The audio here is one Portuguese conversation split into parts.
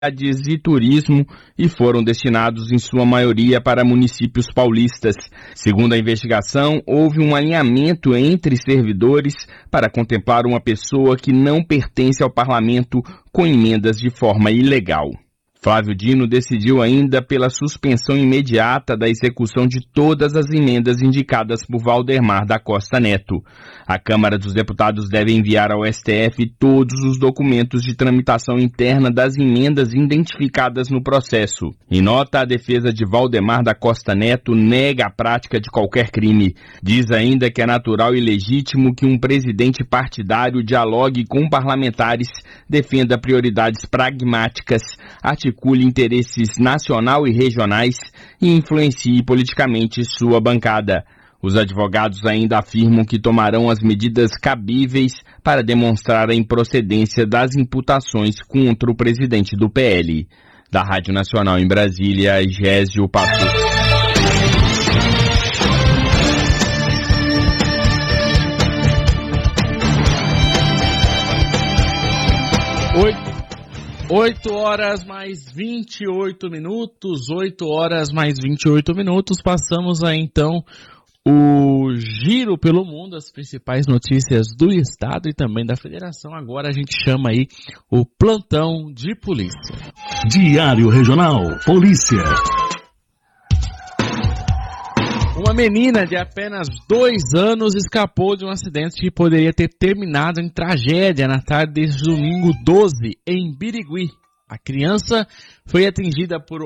e turismo e foram destinados em sua maioria para municípios paulistas. Segundo a investigação, houve um alinhamento entre servidores para contemplar uma pessoa que não pertence ao parlamento com emendas de forma ilegal. Flávio Dino decidiu ainda pela suspensão imediata da execução de todas as emendas indicadas por Valdemar da Costa Neto. A Câmara dos Deputados deve enviar ao STF todos os documentos de tramitação interna das emendas identificadas no processo. Em nota, a defesa de Valdemar da Costa Neto nega a prática de qualquer crime. Diz ainda que é natural e legítimo que um presidente partidário dialogue com parlamentares, defenda prioridades pragmáticas, articule interesses nacional e regionais e influencie politicamente sua bancada. Os advogados ainda afirmam que tomarão as medidas cabíveis para demonstrar a improcedência das imputações contra o presidente do PL. Da Rádio Nacional em Brasília, Gésio Passos. Oito horas mais 28 minutos, 8 horas mais 28 minutos, passamos aí então o giro pelo mundo, as principais notícias do estado e também da federação. Agora a gente chama aí o plantão de polícia. Diário Regional Polícia. Uma menina de apenas 2 anos escapou de um acidente que poderia ter terminado em tragédia na tarde deste domingo 12, em Birigui. A criança foi atingida por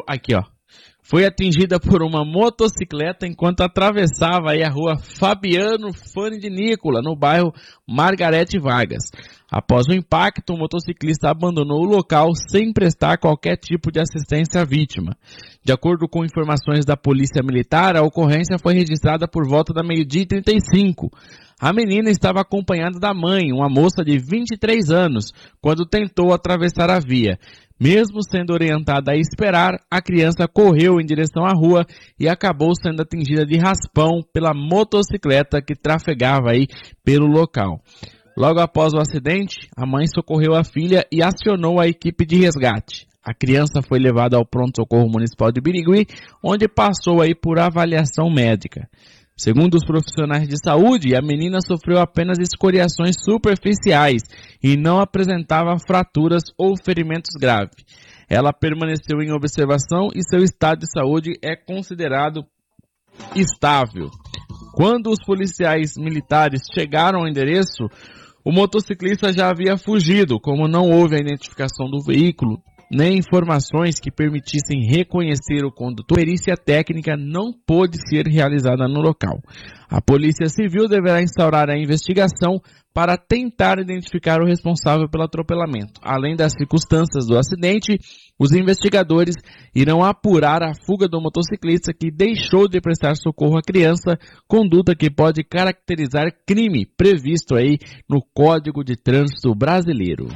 uma motocicleta enquanto atravessava aí a rua Fabiano Fane de Nicola, no bairro Margarete Vargas. Após o impacto, o motociclista abandonou o local sem prestar qualquer tipo de assistência à vítima. De acordo com informações da Polícia Militar, a ocorrência foi registrada por volta da 12h35. A menina estava acompanhada da mãe, uma moça de 23 anos, quando tentou atravessar a via. Mesmo sendo orientada a esperar, a criança correu em direção à rua e acabou sendo atingida de raspão pela motocicleta que trafegava aí pelo local. Logo após o acidente, a mãe socorreu a filha e acionou a equipe de resgate. A criança foi levada ao pronto-socorro municipal de Birigui, onde passou aí por avaliação médica. Segundo os profissionais de saúde, a menina sofreu apenas escoriações superficiais e não apresentava fraturas ou ferimentos graves. Ela permaneceu em observação e seu estado de saúde é considerado estável. Quando os policiais militares chegaram ao endereço, o motociclista já havia fugido, como não houve a identificação do veículo, nem informações que permitissem reconhecer o condutor. A perícia técnica não pôde ser realizada no local. A Polícia Civil deverá instaurar a investigação para tentar identificar o responsável pelo atropelamento. Além das circunstâncias do acidente, os investigadores irão apurar a fuga do motociclista que deixou de prestar socorro à criança, conduta que pode caracterizar crime previsto aí no Código de Trânsito Brasileiro.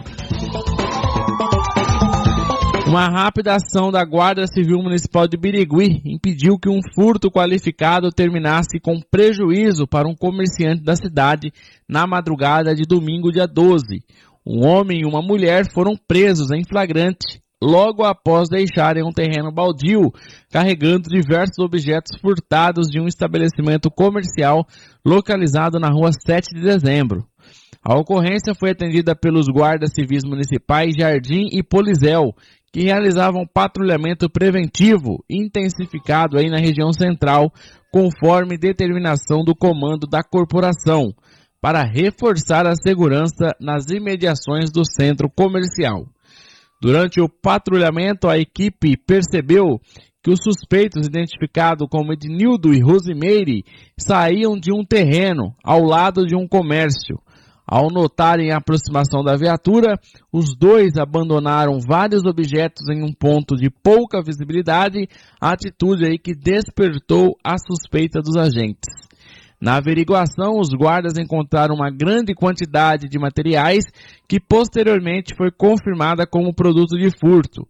Uma rápida ação da Guarda Civil Municipal de Birigui impediu que um furto qualificado terminasse com prejuízo para um comerciante da cidade na madrugada de domingo, dia 12. Um homem e uma mulher foram presos em flagrante logo após deixarem um terreno baldio, carregando diversos objetos furtados de um estabelecimento comercial localizado na rua 7 de dezembro. A ocorrência foi atendida pelos guardas civis municipais Jardim e Polizel, que realizavam patrulhamento preventivo intensificado aí na região central, conforme determinação do comando da corporação, para reforçar a segurança nas imediações do centro comercial. Durante o patrulhamento, a equipe percebeu que os suspeitos, identificados como Ednildo e Rosimeire, saíam de um terreno ao lado de um comércio. Ao notarem a aproximação da viatura, os dois abandonaram vários objetos em um ponto de pouca visibilidade, atitude aí que despertou a suspeita dos agentes. Na averiguação, os guardas encontraram uma grande quantidade de materiais que posteriormente foi confirmada como produto de furto.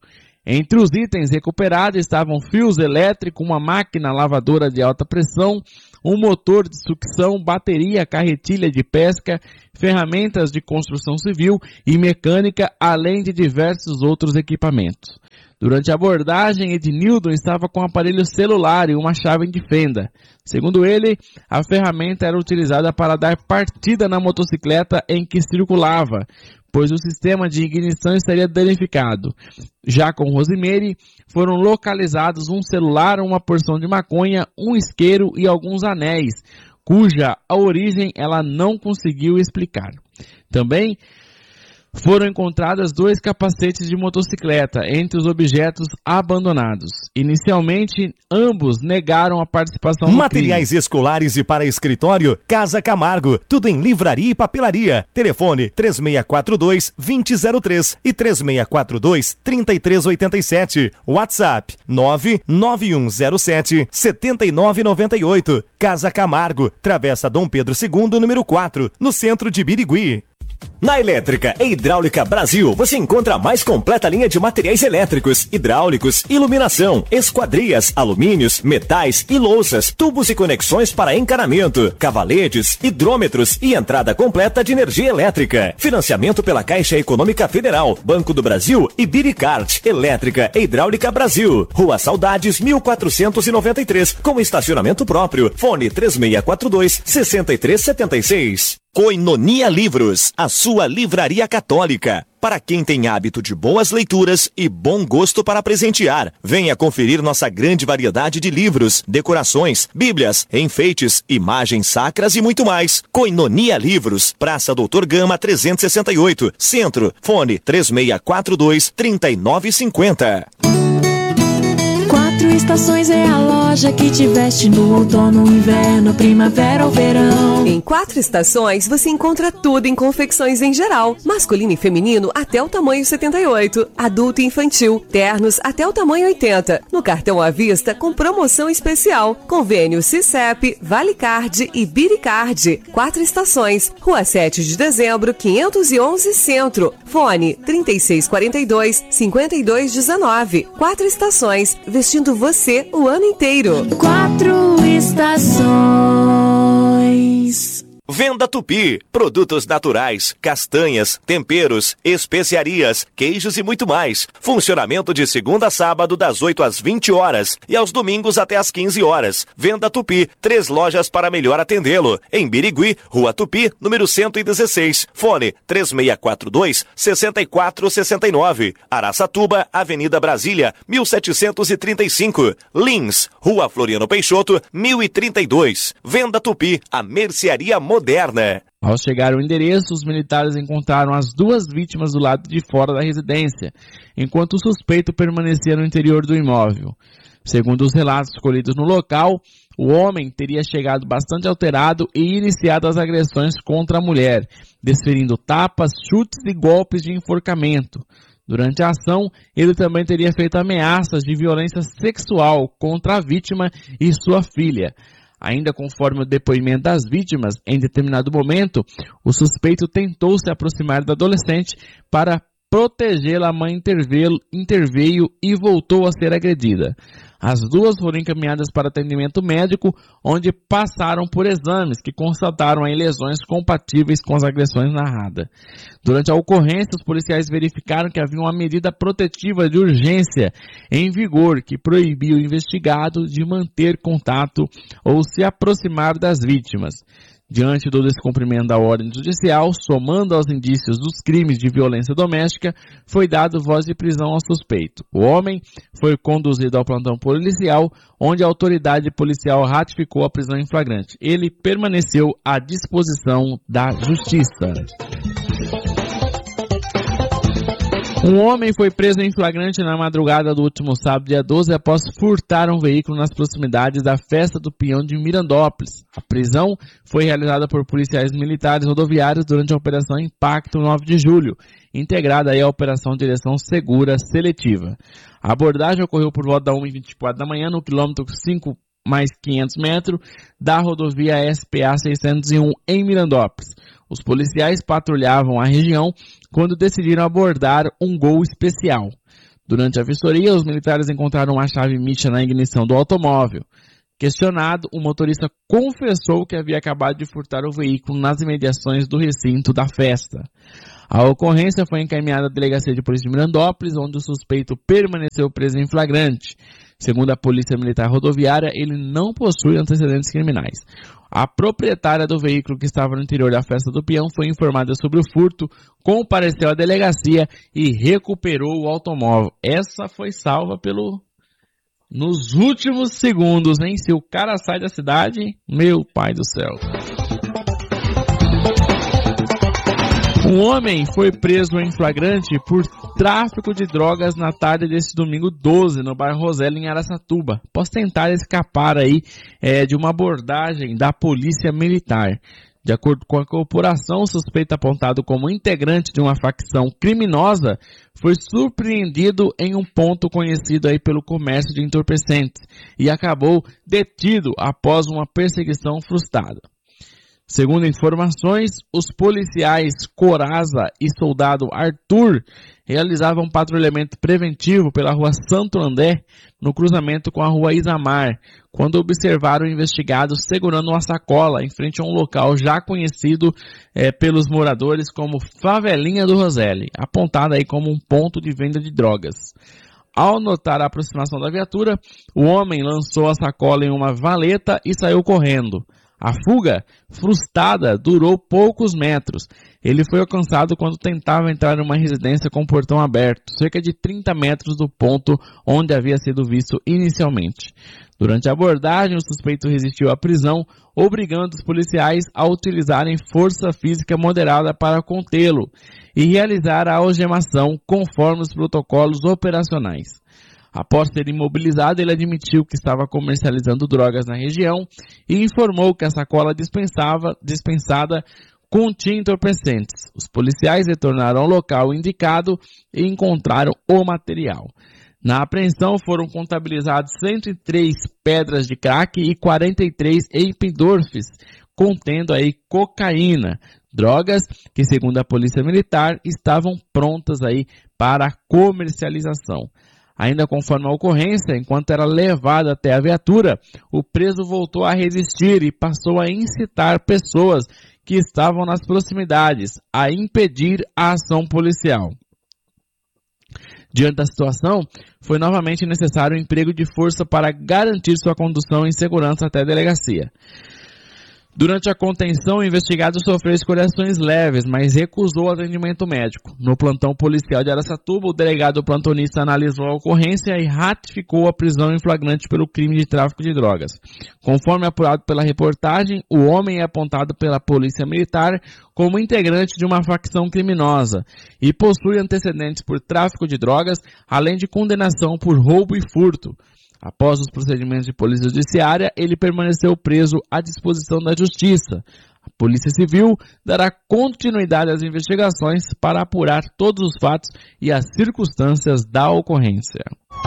Entre os itens recuperados estavam fios elétricos, uma máquina lavadora de alta pressão, um motor de sucção, bateria, carretilha de pesca, ferramentas de construção civil e mecânica, além de diversos outros equipamentos. Durante a abordagem, Ednilson estava com um aparelho celular e uma chave de fenda. Segundo ele, a ferramenta era utilizada para dar partida na motocicleta em que circulava, pois o sistema de ignição estaria danificado. Já com Rosemary, foram localizados um celular, uma porção de maconha, um isqueiro e alguns anéis, cuja a origem ela não conseguiu explicar. Também foram encontradas 2 capacetes de motocicleta entre os objetos abandonados. Inicialmente, ambos negaram a participação no Materiais escolares e para escritório, Casa Camargo. Tudo em livraria e papelaria. Telefone 3642-2003 e 3642-3387. WhatsApp 99107-7998. Casa Camargo, Travessa Dom Pedro II, número 4, no centro de Birigui. Na Elétrica e Hidráulica Brasil, você encontra a mais completa linha de materiais elétricos, hidráulicos, iluminação, esquadrias, alumínios, metais e louças, tubos e conexões para encanamento, cavaletes, hidrômetros e entrada completa de energia elétrica. Financiamento pela Caixa Econômica Federal, Banco do Brasil e Biricart. Elétrica e Hidráulica Brasil. Rua Saudades, 1493, com estacionamento próprio. Fone 3642-6376. Koinonia Livros, a sua livraria católica. Para quem tem hábito de boas leituras e bom gosto para presentear, venha conferir nossa grande variedade de livros, decorações, bíblias, enfeites, imagens sacras e muito mais. Koinonia Livros, Praça Doutor Gama 368, Centro, fone 3642-3950. Quatro Estações é a loja que te veste no outono, inverno, primavera ou verão. Em Quatro Estações você encontra tudo em confecções em geral, masculino e feminino até o tamanho 78, adulto e infantil, ternos até o tamanho 80, no cartão à vista com promoção especial, convênio Cicep, Valicard e Biricard. Quatro Estações, Rua 7 de Dezembro, 511 Centro, fone 3642-5219. Quatro Estações, vestindo você o ano inteiro. Quatro Estações. Venda Tupi, produtos naturais, castanhas, temperos, especiarias, queijos e muito mais. Funcionamento de segunda a sábado das 8 às 20 horas e aos domingos até às 15 horas. Venda Tupi, 3 lojas para melhor atendê-lo. Em Birigui, Rua Tupi, número 116. Fone 3642-6469. Araçatuba, Avenida Brasília, 1735. Lins, Rua Floriano Peixoto, 1032. Venda Tupi, a mercearia moderna. Ao chegar ao endereço, os militares encontraram as 2 vítimas do lado de fora da residência, enquanto o suspeito permanecia no interior do imóvel. Segundo os relatos colhidos no local, o homem teria chegado bastante alterado e iniciado as agressões contra a mulher, desferindo tapas, chutes e golpes de enforcamento. Durante a ação, ele também teria feito ameaças de violência sexual contra a vítima e sua filha. Ainda conforme o depoimento das vítimas, em determinado momento, o suspeito tentou se aproximar da adolescente para protegê-la. A mãe interveio e voltou a ser agredida. As duas foram encaminhadas para atendimento médico, onde passaram por exames que constataram aí lesões compatíveis com as agressões narradas. Durante a ocorrência, os policiais verificaram que havia uma medida protetiva de urgência em vigor que proibia o investigado de manter contato ou se aproximar das vítimas. Diante do descumprimento da ordem judicial, somando aos indícios dos crimes de violência doméstica, foi dado voz de prisão ao suspeito. O homem foi conduzido ao plantão policial, onde a autoridade policial ratificou a prisão em flagrante. Ele permaneceu à disposição da justiça. Um homem foi preso em flagrante na madrugada do último sábado, dia 12, após furtar um veículo nas proximidades da Festa do Peão de Mirandópolis. A prisão foi realizada por policiais militares rodoviários durante a Operação Impacto 9 de julho, integrada aí à Operação Direção Segura Seletiva. A abordagem ocorreu por volta da 1h24 da manhã, no quilômetro 5 mais 500 metros da rodovia SPA 601 em Mirandópolis. Os policiais patrulhavam a região quando decidiram abordar um Gol especial. Durante a vistoria, os militares encontraram uma chave micha na ignição do automóvel. Questionado, o motorista confessou que havia acabado de furtar o veículo nas imediações do recinto da festa. A ocorrência foi encaminhada à Delegacia de Polícia de Mirandópolis, onde o suspeito permaneceu preso em flagrante. Segundo a Polícia Militar Rodoviária, ele não possui antecedentes criminais. A proprietária do veículo que estava no interior da festa do peão foi informada sobre o furto, compareceu à delegacia e recuperou o automóvel. Essa foi salva nos últimos segundos, hein? Se o cara sai da cidade, meu pai do céu. Um homem foi preso em flagrante por tráfico de drogas na tarde deste domingo 12, no bairro Rosela, em Araçatuba, após tentar escapar aí de uma abordagem da polícia militar. De acordo com a corporação, o suspeito apontado como integrante de uma facção criminosa foi surpreendido em um ponto conhecido aí pelo comércio de entorpecentes e acabou detido após uma perseguição frustrada. Segundo informações, os policiais Coraza e soldado Arthur realizavam patrulhamento preventivo pela rua Santo André, no cruzamento com a rua Isamar, quando observaram o investigado segurando uma sacola em frente a um local já conhecido pelos moradores como Favelinha do Roselli, apontada aí como um ponto de venda de drogas. Ao notar a aproximação da viatura, o homem lançou a sacola em uma valeta e saiu correndo. A fuga, frustrada, durou poucos metros. Ele foi alcançado quando tentava entrar em uma residência com portão aberto, cerca de 30 metros do ponto onde havia sido visto inicialmente. Durante a abordagem, o suspeito resistiu à prisão, obrigando os policiais a utilizarem força física moderada para contê-lo e realizar a algemação conforme os protocolos operacionais. Após ser imobilizado, ele admitiu que estava comercializando drogas na região e informou que a sacola dispensada continha entorpecentes. Os policiais retornaram ao local indicado e encontraram o material. Na apreensão foram contabilizados 103 pedras de crack e 43 Eppendorfs, contendo aí cocaína, drogas que, segundo a Polícia Militar, estavam prontas aí para comercialização. Ainda conforme a ocorrência, enquanto era levado até a viatura, o preso voltou a resistir e passou a incitar pessoas que estavam nas proximidades a impedir a ação policial. Diante da situação, foi novamente necessário o emprego de força para garantir sua condução em segurança até a delegacia. Durante a contenção, o investigado sofreu escoriações leves, mas recusou o atendimento médico. No plantão policial de Araçatuba, o delegado plantonista analisou a ocorrência e ratificou a prisão em flagrante pelo crime de tráfico de drogas. Conforme apurado pela reportagem, o homem é apontado pela Polícia Militar como integrante de uma facção criminosa e possui antecedentes por tráfico de drogas, além de condenação por roubo e furto. Após os procedimentos de polícia judiciária, ele permaneceu preso à disposição da Justiça. A Polícia Civil dará continuidade às investigações para apurar todos os fatos e as circunstâncias da ocorrência.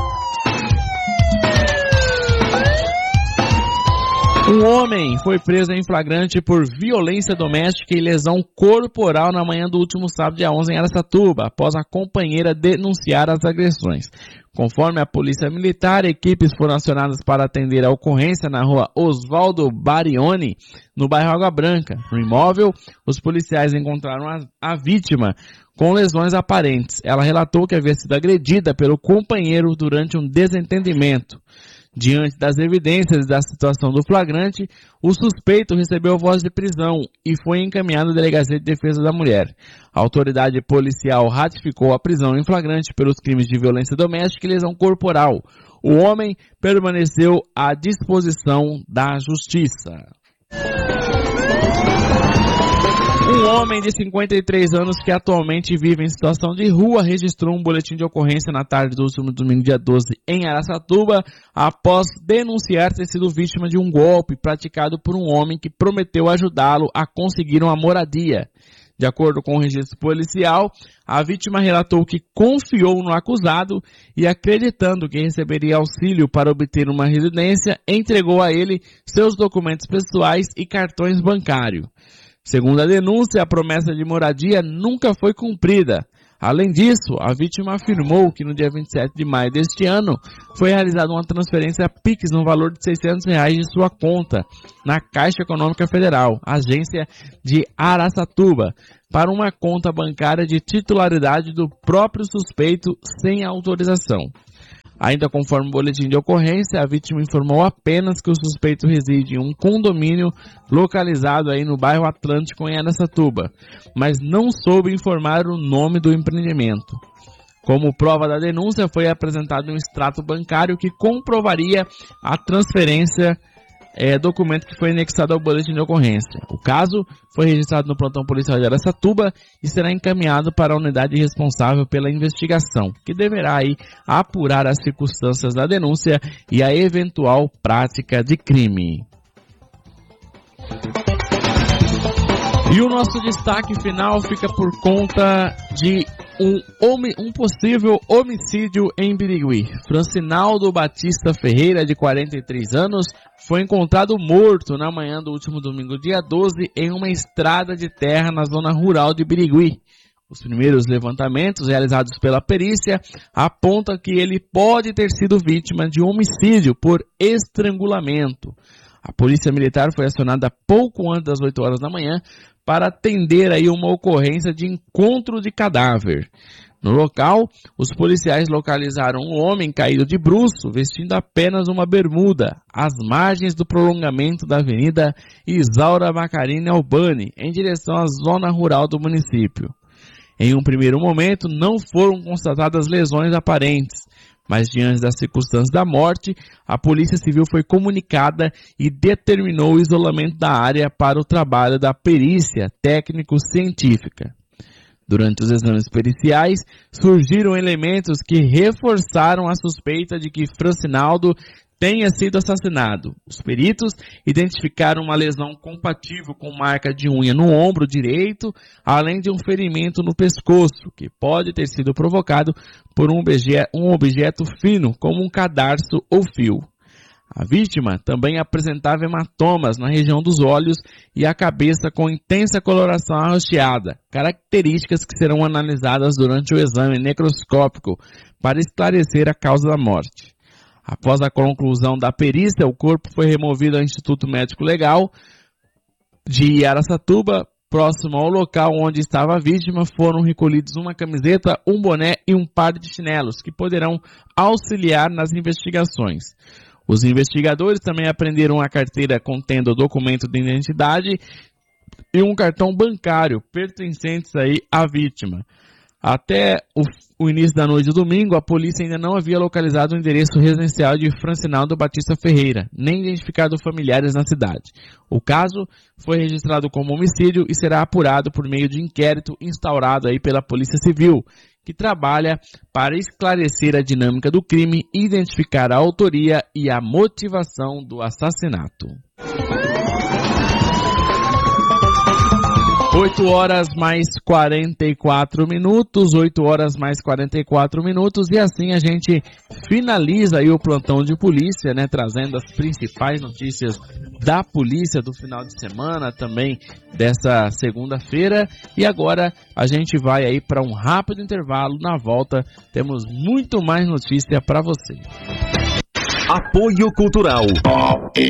Um homem foi preso em flagrante por violência doméstica e lesão corporal na manhã do último sábado, dia 11, em Araçatuba, após a companheira denunciar as agressões. Conforme a Polícia Militar, equipes foram acionadas para atender a ocorrência na rua Oswaldo Barioni, no bairro Água Branca. No imóvel, os policiais encontraram a vítima com lesões aparentes. Ela relatou que havia sido agredida pelo companheiro durante um desentendimento. Diante das evidências da situação do flagrante, o suspeito recebeu voz de prisão e foi encaminhado à Delegacia de Defesa da Mulher. A autoridade policial ratificou a prisão em flagrante pelos crimes de violência doméstica e lesão corporal. O homem permaneceu à disposição da Justiça. Um homem de 53 anos que atualmente vive em situação de rua registrou um boletim de ocorrência na tarde do último domingo, dia 12, em Araçatuba, após denunciar ter sido vítima de um golpe praticado por um homem que prometeu ajudá-lo a conseguir uma moradia. De acordo com o registro policial, a vítima relatou que confiou no acusado e, acreditando que receberia auxílio para obter uma residência, entregou a ele seus documentos pessoais e cartões bancários. Segundo a denúncia, a promessa de moradia nunca foi cumprida. Além disso, a vítima afirmou que no dia 27 de maio deste ano foi realizada uma transferência Pix no valor de R$600 de sua conta na Caixa Econômica Federal, agência de Araçatuba, para uma conta bancária de titularidade do próprio suspeito sem autorização. Ainda conforme o boletim de ocorrência, a vítima informou apenas que o suspeito reside em um condomínio localizado aí no bairro Atlântico em Araçatuba, mas não soube informar o nome do empreendimento. Como prova da denúncia, foi apresentado um extrato bancário que comprovaria a transferência, documento que foi anexado ao boletim de ocorrência. O caso foi registrado no plantão policial de Araçatuba e será encaminhado para a unidade responsável pela investigação, que deverá aí apurar as circunstâncias da denúncia e a eventual prática de crime. E o nosso destaque final fica por conta de um possível homicídio em Birigui. Francinaldo Batista Ferreira, de 43 anos, foi encontrado morto na manhã do último domingo, dia 12, em uma estrada de terra na zona rural de Birigui. Os primeiros levantamentos realizados pela perícia apontam que ele pode ter sido vítima de homicídio por estrangulamento. A polícia militar foi acionada pouco antes das 8 horas da manhã para atender aí uma ocorrência de encontro de cadáver. No local, os policiais localizaram um homem caído de bruço, vestindo apenas uma bermuda, às margens do prolongamento da Avenida Isaura Macarini Albani, em direção à zona rural do município. Em um primeiro momento, não foram constatadas lesões aparentes, mas diante das circunstâncias da morte, a Polícia Civil foi comunicada e determinou o isolamento da área para o trabalho da perícia técnico-científica. Durante os exames periciais, surgiram elementos que reforçaram a suspeita de que Francinaldo tenha sido assassinado. Os peritos identificaram uma lesão compatível com marca de unha no ombro direito, além de um ferimento no pescoço, que pode ter sido provocado por um objeto fino, como um cadarço ou fio. A vítima também apresentava hematomas na região dos olhos e a cabeça com intensa coloração arroxeada, características que serão analisadas durante o exame necroscópico para esclarecer a causa da morte. Após a conclusão da perícia, o corpo foi removido ao Instituto Médico Legal de Araçatuba. Próximo ao local onde estava a vítima, foram recolhidos uma camiseta, um boné e um par de chinelos, que poderão auxiliar nas investigações. Os investigadores também apreenderam a carteira contendo o documento de identidade e um cartão bancário pertencentes aí à vítima. Até o início da noite do domingo, a polícia ainda não havia localizado o endereço residencial de Francinaldo Batista Ferreira, nem identificado familiares na cidade. O caso foi registrado como homicídio e será apurado por meio de inquérito instaurado aí pela Polícia Civil, que trabalha para esclarecer a dinâmica do crime, identificar a autoria e a motivação do assassinato. 8 horas mais 44 minutos, 8 horas mais 44 minutos, e assim a gente finaliza aí o plantão de polícia, né, trazendo as principais notícias da polícia do final de semana, também dessa segunda-feira, e agora a gente vai aí para um rápido intervalo. Na volta temos muito mais notícia para você. Apoio Cultural.